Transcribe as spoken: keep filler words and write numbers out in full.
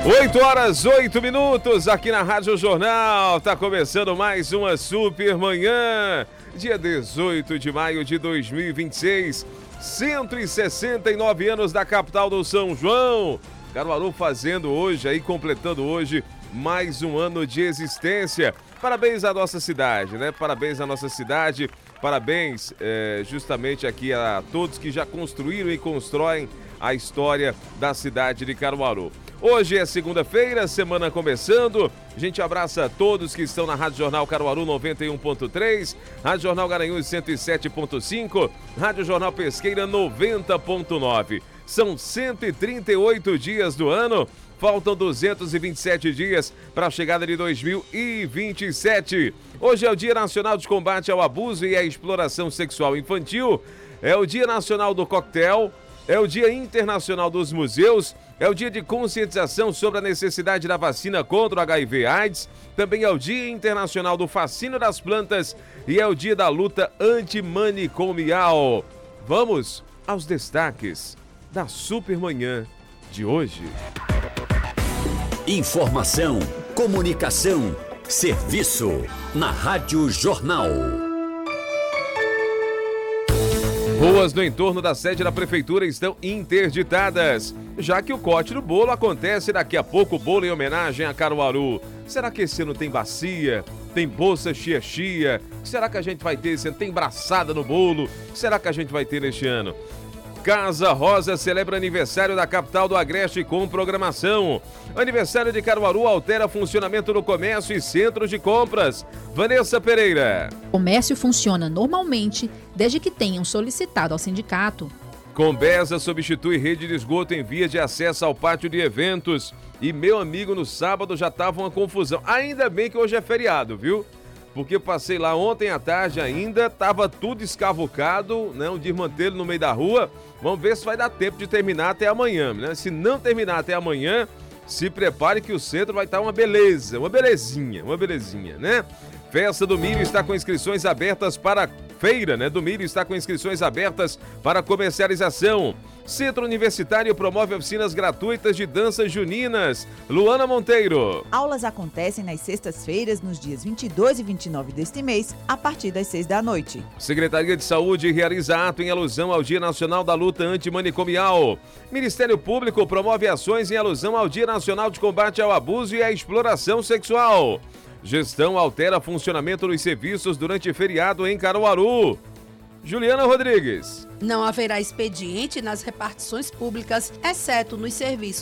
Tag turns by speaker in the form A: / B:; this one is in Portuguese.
A: oito horas, oito minutos, aqui na Rádio Jornal. Tá começando mais uma Super Manhã, dia dezoito de maio de dois mil e vinte e seis, cento e sessenta e nove anos da capital do São João. Caruaru fazendo hoje, aí completando hoje, mais um ano de existência. Parabéns à nossa cidade, né? Parabéns à nossa cidade, parabéns é, justamente aqui a todos que já construíram e constroem a história da cidade de Caruaru. Hoje é segunda-feira, semana começando. A gente abraça a todos que estão na Rádio Jornal Caruaru noventa e um ponto três, Rádio Jornal Garanhuns cento e sete ponto cinco, Rádio Jornal Pesqueira noventa ponto nove. São cento e trinta e oito dias do ano, faltam duzentos e vinte e sete dias para a chegada de dois mil e vinte e sete. Hoje é o Dia Nacional de Combate ao Abuso e à Exploração Sexual Infantil, é o Dia Nacional do Coquetel, é o Dia Internacional dos Museus, é o dia de conscientização sobre a necessidade da vacina contra o agá i vê AIDS, também é o Dia Internacional do Fascínio das Plantas e é o dia da luta antimanicomial. Vamos aos destaques da Supermanhã de hoje.
B: Informação, comunicação, serviço na Rádio Jornal.
A: Ruas no entorno da sede da prefeitura estão interditadas, já que o corte do bolo acontece daqui a pouco, bolo em homenagem a Caruaru. Será que esse ano tem bacia? Tem bolsa chia-chia? Será que a gente vai ter esse ano? Tem braçada no bolo? Será que a gente vai ter neste ano? Casa Rosa celebra aniversário da capital do Agreste com programação. Aniversário de Caruaru altera funcionamento do comércio e centros de compras. Vanessa Pereira.
C: O comércio funciona normalmente desde que tenham solicitado ao sindicato.
A: Combesa substitui rede de esgoto em via de acesso ao pátio de eventos. E, meu amigo, no sábado já tava uma confusão. Ainda bem que hoje é feriado, viu? Porque eu passei lá ontem à tarde ainda, tava tudo escavucado, né? Um desmantelo no meio da rua. Vamos ver se vai dar tempo de terminar até amanhã, né? Se não terminar até amanhã, se prepare que o centro vai estar uma beleza, uma belezinha, uma belezinha, né? Festa do Milho está com inscrições abertas para feira, né? Do Milho está com inscrições abertas para comercialização. Centro Universitário promove oficinas gratuitas de danças juninas. Luana Monteiro.
D: Aulas acontecem nas sextas-feiras, nos dias vinte e dois e vinte e nove deste mês, a partir das seis da noite.
A: Secretaria de Saúde realiza ato em alusão ao Dia Nacional da Luta Antimanicomial. Ministério Público promove ações em alusão ao Dia Nacional de Combate ao Abuso e à Exploração Sexual. Gestão altera funcionamento dos serviços durante feriado em Caruaru. Juliana Rodrigues.
E: Não haverá expediente nas repartições públicas, exceto nos serviços